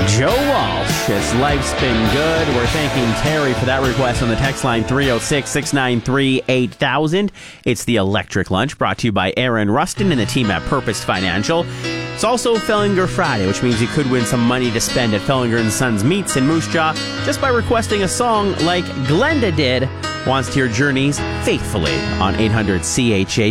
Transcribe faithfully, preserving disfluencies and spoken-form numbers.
Joe Walsh, his life's been good. We're thanking Terry for that request on the text line three oh six, six nine three, eight thousand. It's the Electric Lunch, brought to you by Aaron Rustin and the team at Purpose Financial. It's also Fellinger Friday, which means you could win some money to spend at Fellinger and Sons Meats in Moose Jaw just by requesting a song like Glenda did. Wants to hear Journeys Faithfully on eight hundred C H A.